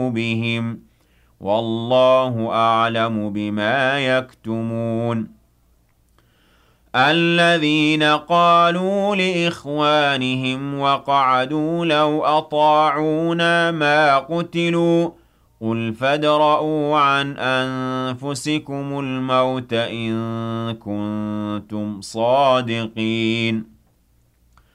قلوبهم والله أعلم بما يكتمون الذين قالوا لإخوانهم وقعدوا لو أطاعونا ما قتلوا قل فادرءوا عن أنفسكم الموت إن كنتم صادقين